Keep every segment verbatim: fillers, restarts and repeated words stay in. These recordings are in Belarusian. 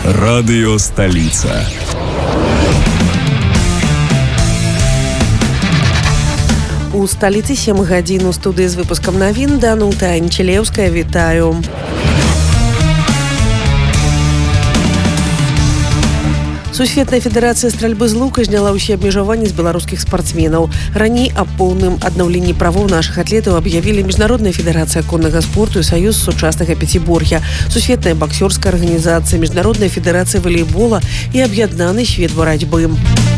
Радио «Столица». У столицы сем гадзін у студыі з выпускам навін Данута Анчелеўская. Вітаю. Сусветная федэрацыя стральбы з лука зняла ўсе абмежаванні з беларускіх спартсменаў. Раней аб поўным аднаўленні правоў нашых атлетаў аб'явілі Міжнародная федэрацыя коннага спорту і Саюз сучаснага пяцібор'я, Сусветная баксёрская арганізацыя, Міжнародная федэрацыя валейбола і аб'яднаны свет барацьбы.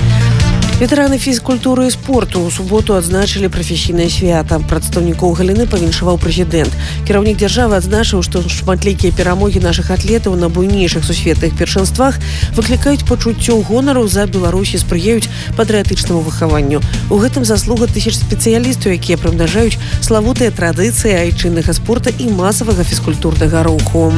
Ветэраны фізкультуры і спорту ў суботу адзначылі прафесійнае свята. Прадстаўнікоў галіны павіншаваў прэзідэнт. Кіраўнік дзяржавы адзначыў, што шматлікія перамогі нашых атлетаў на буйнейшых сусветных першынствах выклікаюць пачуццё гонару за Беларусь і спрыяюць патрыятычнаму выхаванню. У гэтым заслуга тысяч спецыялістаў, якія прымнажаюць славутыя традыцыі айчыннага спорта і масавага фізкультурнага руху.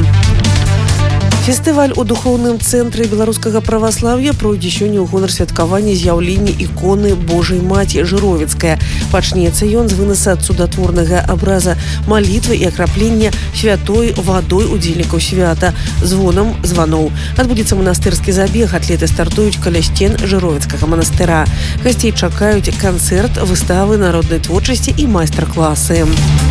Фестываль у духоўным цэнтры беларускага праваслаўя пройдзе сёння ў гонар святкавання з'яўлення іконы Божай Маці Жыровіцкая. Пачнецца ён з вынаса цудатворнага абраза малітвы і акраплення святой вадой удзельнікаў свята, звонам званоў. Адбудзецца манастырскі забег, атлеты стартуюць каля сцен Жыровіцкага манастыра. Гасцей чакаюць канцэрт, выставы народнай творчасці і майстар-класы.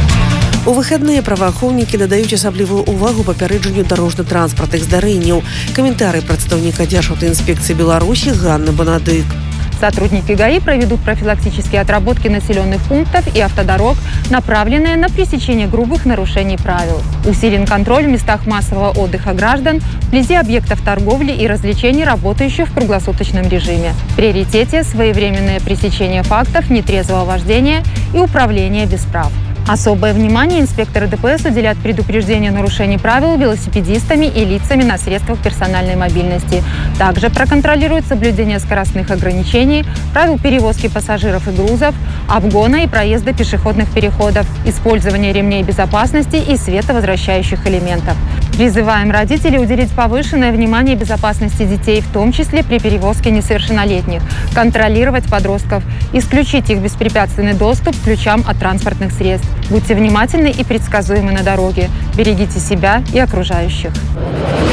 У выхадныя праваахоўнікі надаюць асаблівую ўвагу папярэджанню дарожна-транспартных здарэнняў. Каментары прадстаўніка Дзяржаўтаінспекцыі Беларусі Ганны Банадык. Сотрудники ГАИ проведут профилактические отработки населенных пунктов и автодорог, направленные на пресечение грубых нарушений правил. Усилен контроль в местах массового отдыха граждан, вблизи объектов торговли и развлечений, работающих в круглосуточном режиме. В приоритете своевременное пресечение фактов нетрезвого вождения и управления без прав. Особое внимание инспекторы ДПС уделят предупреждению нарушений правил велосипедистами и лицами на средствах персональной мобильности. Также проконтролируют соблюдение скоростных ограничений, правил перевозки пассажиров и грузов, обгона и проезда пешеходных переходов, использование ремней безопасности и световозвращающих элементов. Призываем родителей уделить повышенное внимание безопасности детей, в том числе при перевозке несовершеннолетних, контролировать подростков, исключить их беспрепятственный доступ к ключам от транспортных средств. Будьте внимательны и предсказуемы на дороге. Берегите себя и окружающих.